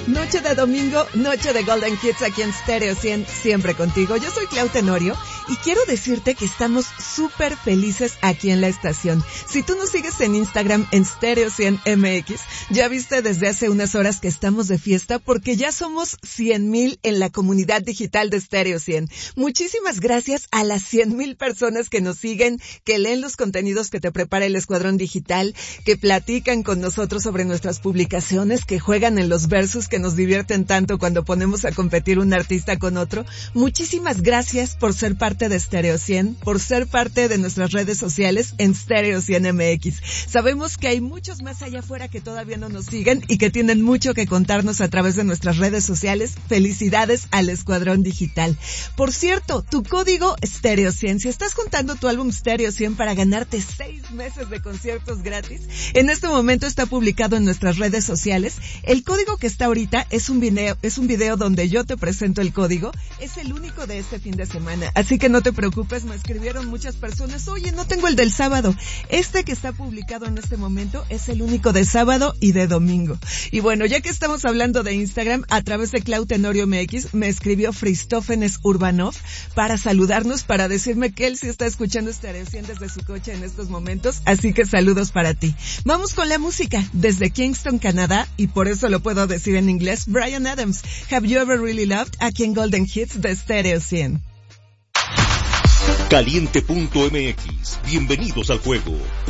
Noche de domingo, noche de Golden Hits aquí en Stereo 100, siempre contigo. Yo soy Clau Tenorio y quiero decirte que estamos súper felices aquí en la estación. Si tú nos sigues en Instagram en Stereo 100 MX, ya viste desde hace unas horas que estamos de fiesta porque ya somos 100,000 en la comunidad digital de Stereo 100. Muchísimas gracias a las 100,000 personas que nos siguen, que leen los contenidos que te prepara el Escuadrón Digital, que platican con nosotros sobre nuestras publicaciones, que juegan en los versus que nos divierten tanto cuando ponemos a competir un artista con otro. Muchísimas gracias por ser parte de Stereo 100, por ser parte de nuestras redes sociales en Stereo 100 MX. Sabemos que hay muchos más allá afuera que todavía no nos siguen y que tienen mucho que contarnos a través de nuestras redes sociales. Felicidades al Escuadrón Digital. Por cierto, tu código Stereo 100, si estás juntando tu álbum Stereo 100 para ganarte 6 meses de conciertos gratis, en este momento está publicado en nuestras redes sociales. El código que está ahorita es un video donde yo te presento el código. Es el único de este fin de semana, así que no te preocupes. Me escribieron muchas personas, oye, no tengo el del sábado. Este que está publicado en este momento es el único de sábado y de domingo. Y bueno, ya que estamos hablando de Instagram, a través de Clau Tenorio MX me escribió Fristófenes Urbanov para saludarnos, para decirme que él sí está escuchando Stereo 100 desde su coche en estos momentos, así que saludos para ti. Vamos con la música desde Kingston, Canadá, y por eso lo puedo decir en inglés. Bryan Adams, Have You Ever Really Loved, aquí en Golden Hits de Stereo 100. Caliente.mx, bienvenidos al juego.